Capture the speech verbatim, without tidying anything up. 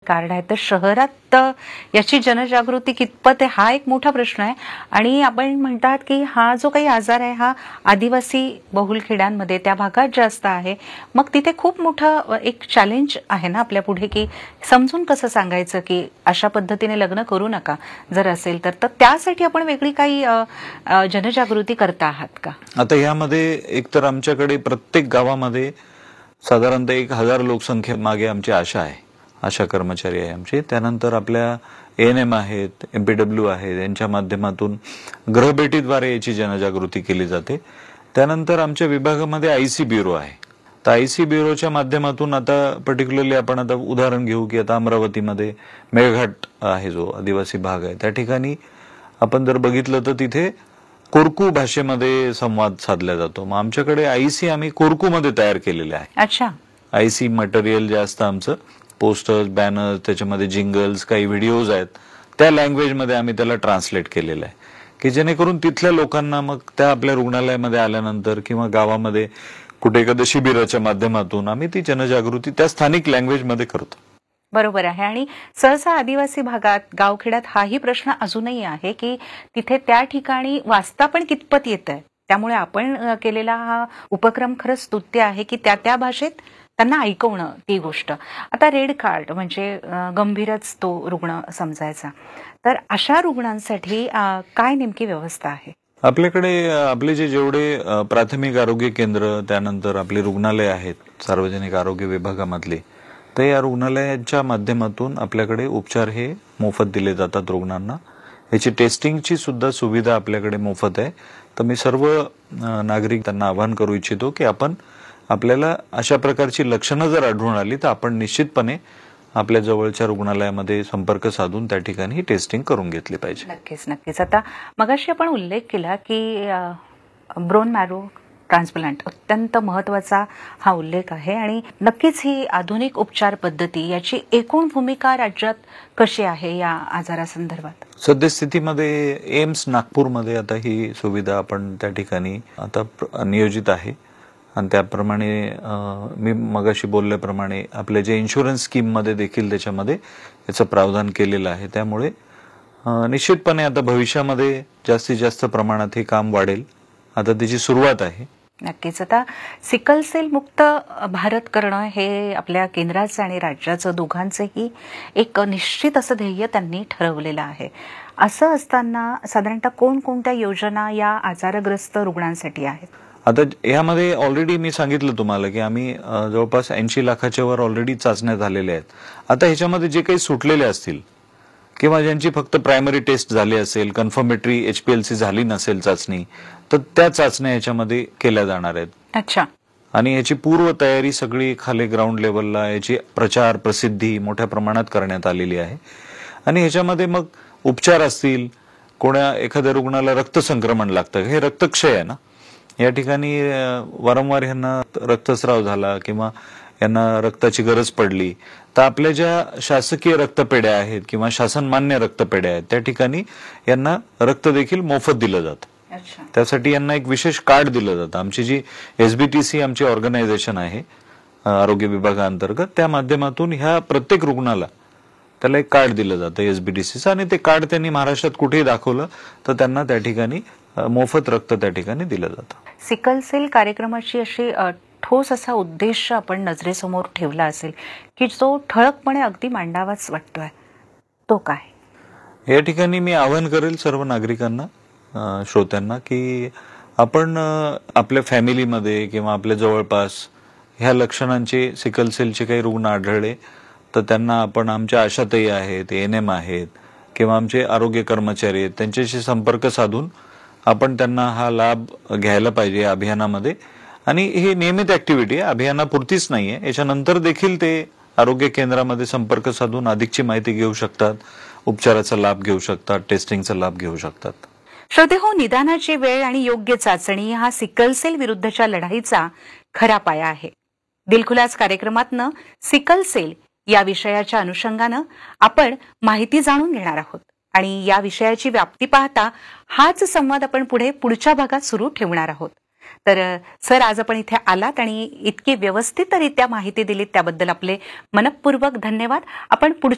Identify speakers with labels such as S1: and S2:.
S1: Card आहे तर शहरात याची जनजागृती कितपत आहे हा एक मोठा प्रश्न आहे. आणि आपण म्हणतात की हा जो काही आजार आहे हा आदिवासी बहुल खेड्यांमध्ये त्या भागात जास्त आहे. मग तिथे खूप मोठं एक चॅलेंज आहे ना आपल्या पुढे की समजून कसं सांगायचं की अशा पद्धतीने लग्न करू नका जर असेल तर. तर त्यासाठी आपण वेगळी काही जनजागृती करता आहात का?
S2: आता यामध्ये एकतर आमच्याकडे प्रत्येक गावामध्ये साधारणतः एक हजार लोकसंख्ये मागे आमची आशा आहे, आशा कर्मचारी आहे आमचे. त्यानंतर आपल्या ए एन एम आहेत, एमपीडब्ल्यू आहेत, यांच्या माध्यमातून ग्रहभेटीद्वारे याची जनजागृती केली जाते. त्यानंतर आमच्या विभागामध्ये आयसी ब्युरो आहे. तर आयसी ब्युरोच्या माध्यमातून आता पर्टिक्युलरली आपण आता उदाहरण घेऊ की आता अमरावतीमध्ये मेळघाट आहे जो आदिवासी भाग आहे त्या ठिकाणी आपण जर बघितलं तर तिथे कोरकू भाषेमध्ये संवाद साधला जातो. मग आमच्याकडे आयसी आम्ही कोरकू मध्ये तयार केलेले आहे.
S1: अच्छा.
S2: आयसी मटेरियल जे असतं आमचं पोस्टर्स, बॅनर्स, त्याच्यामध्ये जिंगल्स, काही व्हिडिओज आहेत त्या लँग्वेज मध्ये आम्ही त्याला ट्रान्सलेट केलेलं आहे की जेणेकरून तिथल्या लोकांना मग त्या आपल्या रुग्णालयामध्ये आल्यानंतर किंवा गावामध्ये कुठे एखाद्या शिबिराच्या माध्यमातून आम्ही ती जनजागृती त्या स्थानिक लँग्वेज मध्ये करतो.
S1: बरोबर आहे. आणि सहसा आदिवासी भागात गावखेड्यात हाही प्रश्न अजूनही आहे की तिथे त्या ठिकाणी वाचता पण कितपत येत आहे. त्यामुळे आपण केलेला हा उपक्रम खरंच स्तुत्य आहे की त्या त्या भाषेत त्यांना ऐकवणं ती गोष्ट. आता रेड कार्ड म्हणजे गंभीरच तो रुग्ण समजायचा. तर अशा रुग्णांसाठी काय नेमकी व्यवस्था आहे?
S2: आपल्याकडे आपले जे जेवढे प्राथमिक आरोग्य केंद्र त्यानंतर आपले रुग्णालय आहेत सार्वजनिक आरोग्य विभागामधले तर या रुग्णालयाच्या माध्यमातून आपल्याकडे उपचार हे मोफत दिले जातात रुग्णांना. याची टेस्टिंगची सुद्धा सुविधा आपल्याकडे मोफत आहे. तर मी सर्व नागरिक त्यांना आवाहन करू इच्छितो की आपण आपल्याला अशा प्रकारची लक्षणं जर आढळून आली तर आपण निश्चितपणे आपल्या जवळच्या रुग्णालयामध्ये संपर्क साधून त्या ठिकाणी टेस्टिंग करून घेतली पाहिजे.
S1: नक्कीच नक्कीच. आता मगाशी आपण उल्लेख केला की ब्रोन मॅरो ट्रान्सप्लांट अत्यंत महत्वाचा हा उल्लेख आहे आणि नक्कीच ही आधुनिक उपचार पद्धती याची एकूण भूमिका राज्यात कशी आहे या आजारासंदर्भात?
S2: सद्यस्थितीमध्ये एम्स नागपूरमध्ये आता ही सुविधा आपण त्या ठिकाणी आता नियोजित आहे आणि त्याप्रमाणे मी मगाशी बोलल्याप्रमाणे आपल्या जे इन्शुरन्स स्कीम मध्ये देखील त्याच्यामध्ये याचं प्रावधान केलेलं आहे. त्यामुळे निश्चितपणे आता भविष्यामध्ये जास्तीत जास्त प्रमाणात हे काम वाढेल. आता त्याची सुरुवात आहे.
S1: नक्कीच. आता सिकल सेल मुक्त भारत करणं हे आपल्या केंद्राचं आणि राज्याचं दोघांचंही एक निश्चित असं ध्येय त्यांनी ठरवलेलं आहे. असं असताना साधारणतः कोणकोणत्या योजना या आजारग्रस्त रुग्णांसाठी आहेत?
S2: आता यामध्ये ऑलरेडी मी सांगितलं तुम्हाला की आम्ही जवळपास ऐंशी लाखाच्या वर ऑलरेडी चाचण्या झालेल्या आहेत. आता ह्याच्यामध्ये जे काही सुटलेले असतील किंवा ज्यांची फक्त प्रायमरी टेस्ट झाली असेल, कन्फर्मेटरी एचपीएलसी झाली नसेल चाचणी, तर त्या चाचण्या याच्यामध्ये केल्या जाणार आहेत.
S1: अच्छा.
S2: आणि याची पूर्व तयारी सगळी खाली ग्राउंड लेवलला याची प्रचार प्रसिद्धी मोठ्या प्रमाणात करण्यात आलेली आहे. आणि ह्याच्यामध्ये मग उपचार असतील, कोणा एखाद्या रुग्णाला रक्त संक्रमण लागतं, हे रक्तक्षय आहे ना, या ठिकाणी वारंवार यांना रक्तस्राव झाला किंवा यांना रक्ताची गरज पडली तर आपल्या ज्या शासकीय रक्तपेढ्या आहेत किंवा शासनमान्य रक्तपेढ्या आहेत त्या ठिकाणी यांना रक्त देखील मोफत दिलं जातं. त्यासाठी यांना एक विशेष कार्ड दिलं जातं. आमची जी एसबीटीसी आमची ऑर्गनायझेशन आहे आरोग्य विभागाअंतर्गत त्या माध्यमातून ह्या प्रत्येक रुग्णाला त्याला एक कार्ड दिलं जातं एसबीटीसीचं आणि ते कार्ड त्यांनी महाराष्ट्रात कुठेही दाखवलं तर त्यांना त्या ठिकाणी मोफत रक्त त्या ठिकाणी दिलं जातं.
S1: सिकल सेल कार्यक्रमाची अशी ठोस असा उद्देश आपण नजरेसमोर ठेवला असेल की जो ठळकपणे अगदी मांडावाच वाटतोय, तो काय?
S2: या ठिकाणी मी आवाहन करेल सर्व नागरिकांना, श्रोत्यांना की आपण आपल्या फॅमिलीमध्ये किंवा आपल्या जवळपास ह्या लक्षणांचे सिकल सेलचे काही रुग्ण आढळले तर त्यांना आपण आमच्या आशाताई आहेत, एन एम आहेत किंवा आमचे आरोग्य कर्मचारी आहेत त्यांच्याशी संपर्क साधून आपण त्यांना हा लाभ घ्यायला पाहिजे या अभियानामध्ये. आणि ही नियमित ऍक्टिव्हिटी आहे, अभियानापुरतीच नाहीये. याच्यानंतर देखील ते आरोग्य केंद्रामध्ये संपर्क साधून अधिकची माहिती घेऊ शकतात, उपचाराचा लाभ घेऊ शकतात, टेस्टिंगचा लाभ घेऊ शकतात.
S1: श्रोतेहो, निदानाची वेळ आणि योग्य चाचणी हा सिकल सेल विरुद्धच्या लढाईचा खरा पाया आहे. दिलखुलास कार्यक्रमातनं सिकल सेल या विषयाच्या अनुषंगानं आपण माहिती जाणून घेणार आहोत आणि या विषयाची व्याप्ती पाहता हाच संवाद आपण पुढे पुढच्या भागात सुरू ठेवणार आहोत. तर सर, आज आपण इथे आलात आणि इतकी व्यवस्थितरित्या माहिती दिलीत त्याबद्दल आपले मनपूर्वक धन्यवाद. आपण